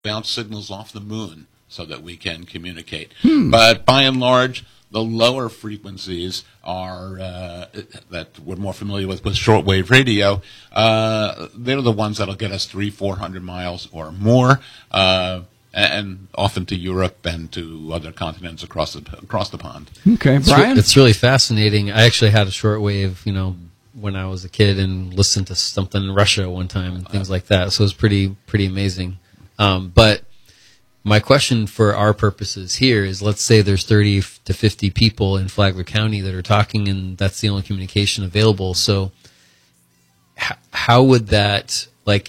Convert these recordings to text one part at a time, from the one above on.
bounce signals off the moon so that we can communicate. But by and large, the lower frequencies are that we're more familiar with shortwave radio. They're the ones that'll get us 300-400 miles or more, and often to Europe and to other continents across the pond. Okay, Brian? It's really fascinating. I actually had a shortwave, when I was a kid and listened to something in Russia one time and things like that. So it was pretty amazing. But my question for our purposes here is, let's say there's 30 to 50 people in Flagler County that are talking, and that's the only communication available. So how would that,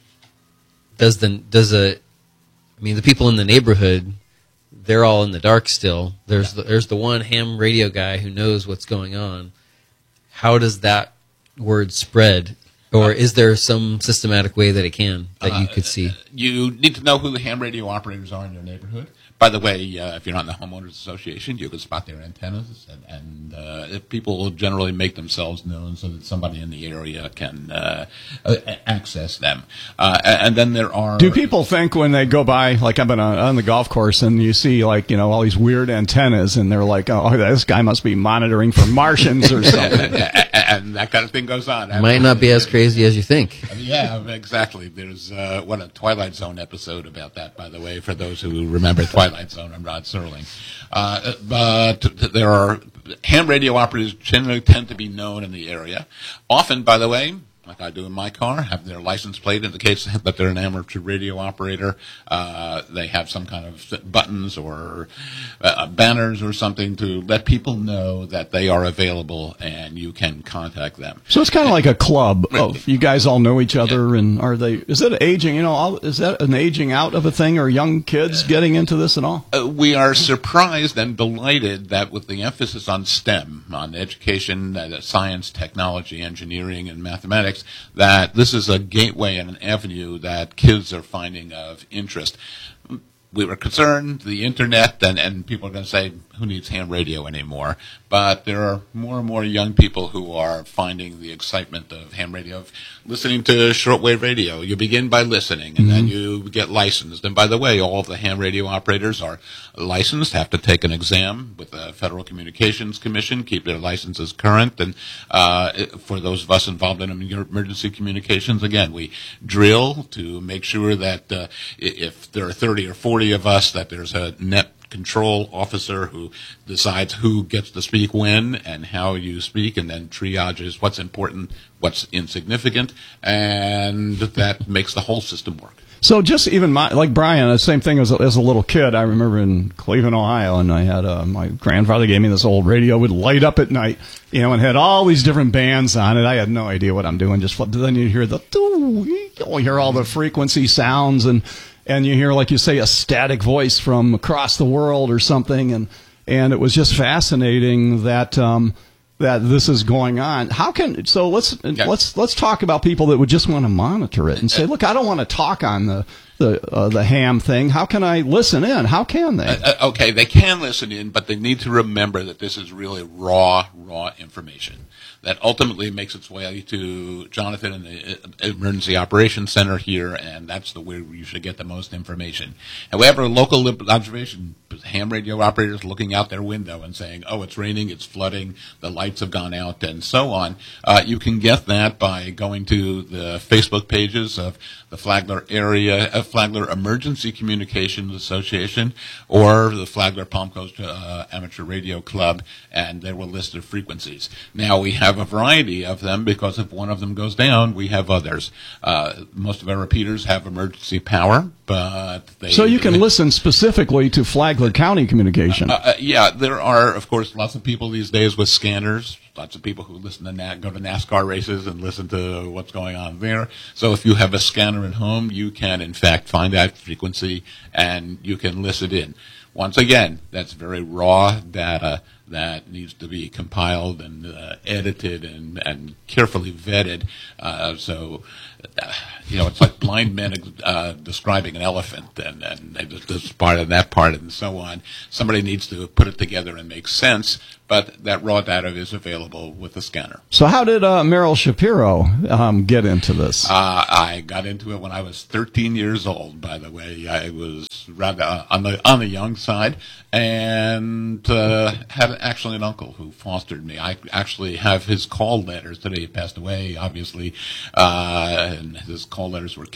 the people in the neighborhood, they're all in the dark still. There's the one ham radio guy who knows what's going on. How does that word spread? Or is there some systematic way that you could see? You need to know who the ham radio operators are in your neighborhood. By the way, if you're not in the homeowners association, you can spot their antennas, and people will generally make themselves known so that somebody in the area can access them. And then there are. Do people think when they go by, like I've been on the golf course, and you see all these weird antennas, and they're like, oh, this guy must be monitoring for Martians or something, and that kind of thing goes on. It might not be as crazy as you think. Yeah, exactly. There's a Twilight Zone episode about that, by the way, for those who remember Twilight Zone and Rod Serling. But there are ham radio operators generally tend to be known in the area. Often, by the way, like I do in my car, have their license plate indicates that they're an amateur radio operator. They have some kind of buttons or banners or something to let people know that they are available and you can contact them. So it's kind of like a club. You guys all know each other, and is it aging? Is that an aging out of a thing, or young kids getting into this at all? We are surprised and delighted that with the emphasis on STEM, on education, science, technology, engineering, and mathematics, that this is a gateway and an avenue that kids are finding of interest. We were concerned, the internet, and people are going to say, who needs ham radio anymore? But there are more and more young people who are finding the excitement of ham radio, of listening to shortwave radio. You begin by listening, and then you get licensed. And by the way, all of the ham radio operators are licensed, have to take an exam with the Federal Communications Commission, keep their licenses current. And for those of us involved in emergency communications, again, we drill to make sure that if there are 30 or 40 of us, that there's a net control officer who decides who gets to speak when and how you speak, and then triages what's important, what's insignificant, and that makes the whole system work. So just even like Brian, the same thing as a little kid. I remember in Cleveland, Ohio, and I had my grandfather gave me this old radio, would light up at night, and had all these different bands on it. I had no idea what I'm doing. Just flip. Then you hear you hear all the frequency sounds, and you hear, like you say, a static voice from across the world or something, and it was just fascinating that that this is going on. Let's talk about people that would just want to monitor it and say, look, I don't want to talk on the ham thing. How can I listen in? How can they? Okay, they can listen in, but they need to remember that this is really raw information that ultimately makes its way to Jonathan in the Emergency Operations Center here, and that's where you should get the most information. However, local observation, ham radio operators looking out their window and saying, oh, it's raining, it's flooding, the lights have gone out, and so on. You can get that by going to the Facebook pages of the Flagler Flagler Emergency Communications Association or the Flagler Palm Coast Amateur Radio Club, and they will list their frequencies. Now, we have a variety of them because if one of them goes down, we have others. Most of our repeaters have emergency power, but so you can listen specifically to Flagler County communication. Yeah, there are, of course, lots of people these days with scanners. Lots of people who listen to go to NASCAR races and listen to what's going on there. So if you have a scanner at home, you can, in fact, find that frequency and you can listen in. Once again, that's very raw data that needs to be compiled and edited and carefully vetted. It's like blind men describing an elephant, and this part and that part and so on. Somebody needs to put it together and make sense, but that raw data is available with the scanner. So how did Meryl Shapiro get into this? I got into it when I was 13 years old, by the way. I was rather on the young side, and had actually an uncle who fostered me. I actually have his call letters. Today he passed away, obviously, and his call letters were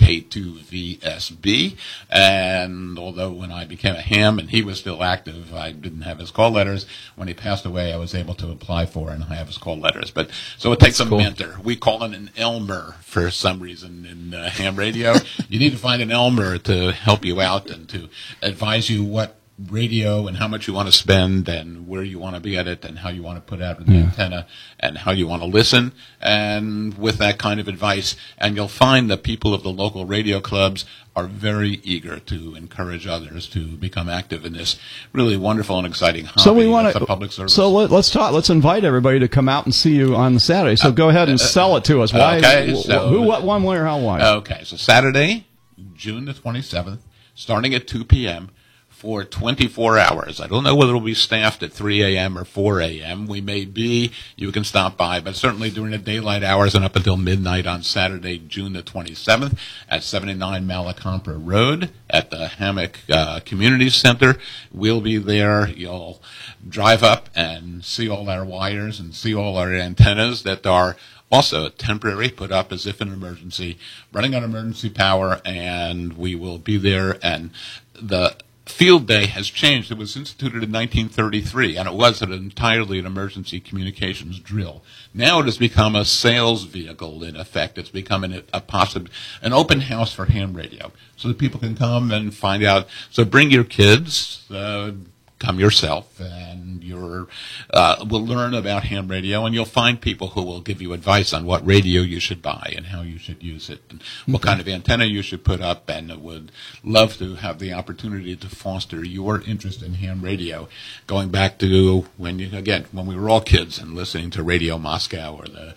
K2VSB, and although when I became a ham and he was still active, I didn't have his call letters. When he passed away, I was able to apply for and have his call letters. But so it takes a mentor. We call it an Elmer for some reason in ham radio. You need to find an Elmer to help you out and to advise you what radio and how much you want to spend and where you want to be at it and how you want to put out the antenna and how you want to listen, and with that kind of advice. And you'll find that people of the local radio clubs are very eager to encourage others to become active in this really wonderful and exciting hobby. So we want to public service. So let's talk. Let's invite everybody to come out and see you on Saturday. So go ahead and sell it to us. Why? Okay, who? What? When? Where? How? Why? Okay. So Saturday, June the 27th, starting at 2 p.m. for 24 hours. I don't know whether it'll be staffed at 3 a.m. or 4 a.m. We may be. You can stop by, but certainly during the daylight hours and up until midnight on Saturday, June the 27th at 79 Malacompra Road at the Hammock Community Center. We'll be there. You'll drive up and see all our wires and see all our antennas that are also temporary, put up as if an emergency, running on emergency power, and we will be there. And the field day has changed. It was instituted in 1933, and it was entirely an emergency communications drill. Now it has become a sales vehicle, in effect. It's become an open house for ham radio, so that people can come and find out. So bring your kids, come yourself, and we'll learn about ham radio, and you'll find people who will give you advice on what radio you should buy and how you should use it and what kind of antenna you should put up, and would love to have the opportunity to foster your interest in ham radio, going back to when we were all kids and listening to Radio Moscow or the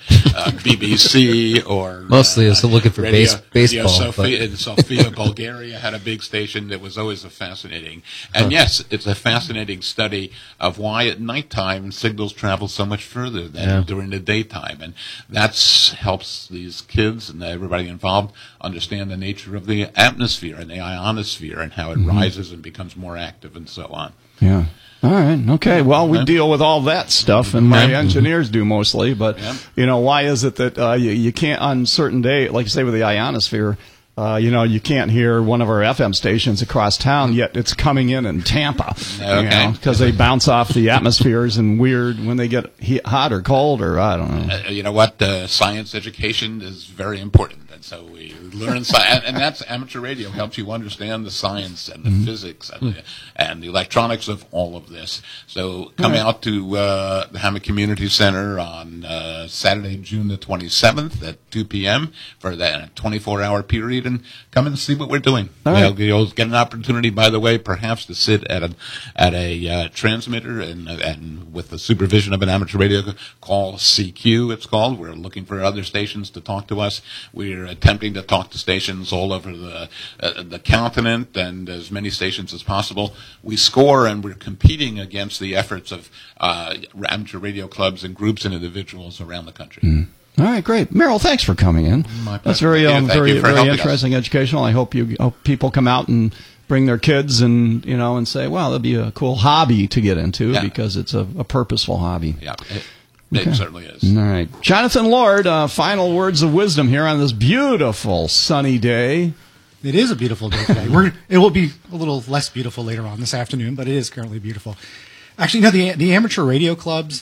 BBC or mostly it's looking for baseball. Radio Sofia, Bulgaria had a big station that was always fascinating. And yes, it's a fascinating study of why at nighttime signals travel so much further than during the daytime, and that helps these kids and everybody involved understand the nature of the atmosphere and the ionosphere and how it rises and becomes more active and so on. Yeah. All right. Okay. Well, we deal with all that stuff, and my engineers do mostly. But why is it that you can't on certain day, like you say with the ionosphere? You can't hear one of our FM stations across town, yet it's coming in Tampa. Okay. Because they bounce off the atmospheres and weird when they get hot or cold, or I don't know. You know what? Science education is very important. And so we learn science, and that's amateur radio. Helps you understand the science and the physics and the electronics of all of this. So come out to the Hammock Community Center on Saturday, June the 27th at 2 p.m. for that 24-hour period, and come and see what we're doing. You'll get an opportunity, by the way, perhaps to sit at a transmitter and with the supervision of an amateur radio call CQ. It's called. We're looking for other stations to talk to us. We're attempting to talk to stations all over the continent and as many stations as possible. We score, and we're competing against the efforts of amateur radio clubs and groups and individuals around the country. All right, great. Meryl, thanks for coming in. That's very interesting, educational. I hope people come out and bring their kids and say, wow, that'd be a cool hobby to get into because it's a purposeful hobby. Yeah. It certainly is. All right. Jonathan Lord, final words of wisdom here on this beautiful sunny day. It is a beautiful day today. It will be a little less beautiful later on this afternoon, but it is currently beautiful. Actually, the amateur radio clubs,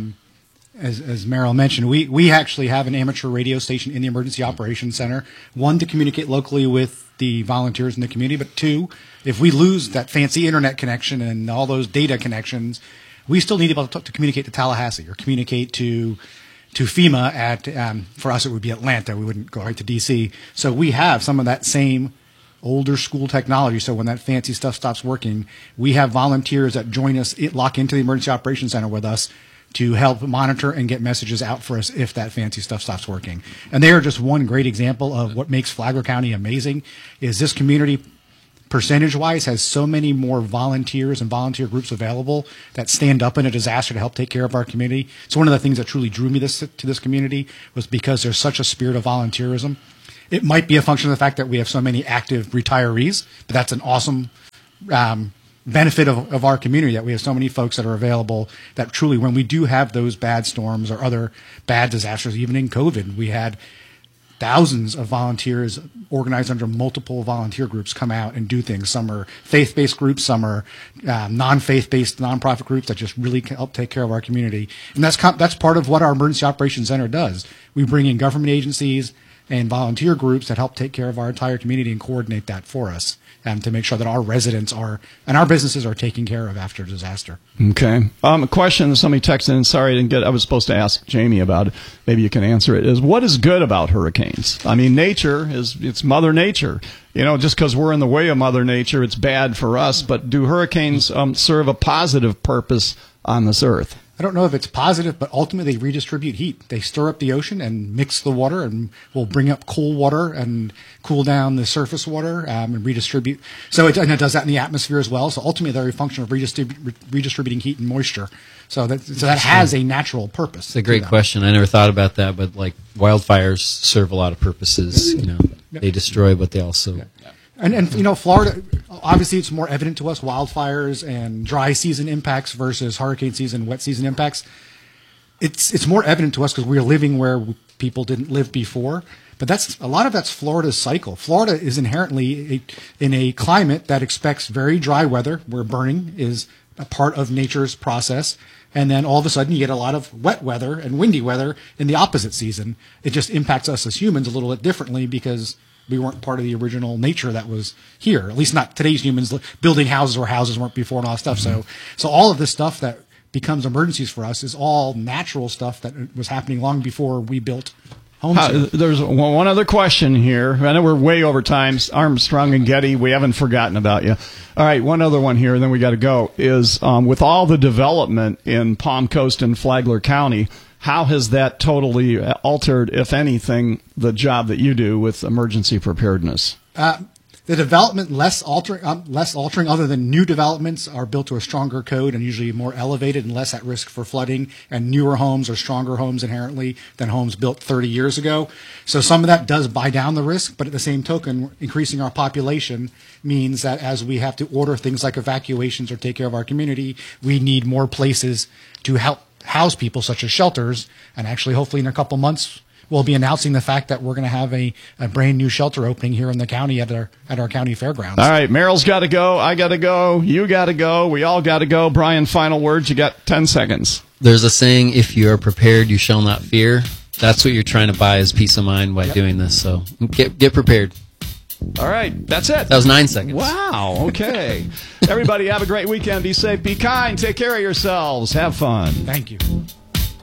as Meryl mentioned, we actually have an amateur radio station in the Emergency Operations Center. One, to communicate locally with the volunteers in the community, but two, if we lose that fancy internet connection and all those data connections, we still need to be able to communicate to Tallahassee or communicate to FEMA at, for us it would be Atlanta. We wouldn't go right to D.C. So we have some of that same older school technology. So when that fancy stuff stops working, we have volunteers that join us, lock into the Emergency Operations Center with us to help monitor and get messages out for us if that fancy stuff stops working. And they are just one great example of what makes Flagler County amazing. Is this community, percentage-wise, has so many more volunteers and volunteer groups available that stand up in a disaster to help take care of our community. So one of the things that truly drew me to this community was because there's such a spirit of volunteerism. It might be a function of the fact that we have so many active retirees, but that's an awesome benefit of our community, that we have so many folks that are available that truly, when we do have those bad storms or other bad disasters, even in COVID, we had thousands of volunteers organized under multiple volunteer groups come out and do things. Some are faith-based groups, some are non-faith-based nonprofit groups that just really help take care of our community. And that's part of what our Emergency Operations Center does. We bring in government agencies and volunteer groups that help take care of our entire community and coordinate that for us, to make sure that our residents and our businesses are taken care of after disaster. Okay. A question somebody texted in. Sorry, I was supposed to ask Jamie about it. Maybe you can answer it. Is what is good about hurricanes? I mean, it's Mother Nature. Just because we're in the way of Mother Nature, it's bad for us. But do hurricanes serve a positive purpose on this earth? I don't know if it's positive, but ultimately they redistribute heat. They stir up the ocean and mix the water, and will bring up cool water and cool down the surface water and redistribute. And it does that in the atmosphere as well. So ultimately they're a function of redistributing heat and moisture. So that has a natural purpose. It's a great question. I never thought about that, but like wildfires serve a lot of purposes. They destroy, but they also. Yeah. And Florida, obviously it's more evident to us, wildfires and dry season impacts versus hurricane season, wet season impacts. It's more evident to us because we're living where people didn't live before. But a lot of that's Florida's cycle. Florida is inherently in a climate that expects very dry weather, where burning is a part of nature's process. And then all of a sudden you get a lot of wet weather and windy weather in the opposite season. It just impacts us as humans a little bit differently because we weren't part of the original nature that was here. At least not today's humans building houses where houses weren't before and all that stuff. So all of this stuff that becomes emergencies for us is all natural stuff that was happening long before we built homes. There's one other question here. I know we're way over time. Armstrong and Getty, we haven't forgotten about you. All right, one other one here, and then we got to go, is with all the development in Palm Coast and Flagler County, how has that totally altered, if anything, the job that you do with emergency preparedness? The development less altering other than new developments are built to a stronger code and usually more elevated and less at risk for flooding, and newer homes are stronger homes inherently than homes built 30 years ago. So some of that does buy down the risk, but at the same token, increasing our population means that as we have to order things like evacuations or take care of our community, we need more places to help house people, such as shelters. And actually, hopefully in a couple months, we'll be announcing the fact that we're going to have a brand new shelter opening here in the county at our county fairgrounds. All right, Merrill's got to go. I got to go. You got to go. We all got to go. Brian, final words. You got 10 seconds. There's a saying, if you are prepared, you shall not fear. That's what you're trying to buy, is peace of mind by doing this. So get prepared. All right, that's it. That was 9 seconds. Wow, okay. Everybody have a great weekend. Be safe, be kind, take care of yourselves, have fun. Thank you.